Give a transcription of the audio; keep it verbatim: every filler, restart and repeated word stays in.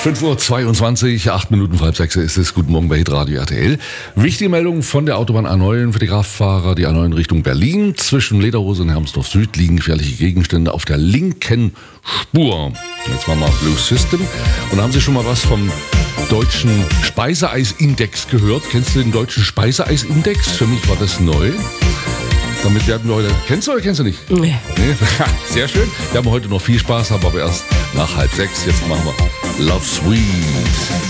fünf Uhr zweiundzwanzig, acht Minuten vor halb sechs ist es. Guten Morgen bei Hitradio R T L. Wichtige Meldung von der Autobahn A neun für die Kraftfahrer. Die A neun Richtung Berlin. Zwischen Lederhose und Hermsdorf Süd liegen gefährliche Gegenstände auf der linken Spur. Jetzt waren wir Blue System. Und da haben Sie schon mal was vom deutschen Speiseeisindex gehört? Kennst du den deutschen Speiseeisindex? Für mich war das neu. Damit werden wir heute... Kennst du oder kennst du nicht? Nee. Nee? Sehr schön. Wir haben heute noch viel Spaß, haben aber erst nach halb sechs. Jetzt machen wir Love Sweet.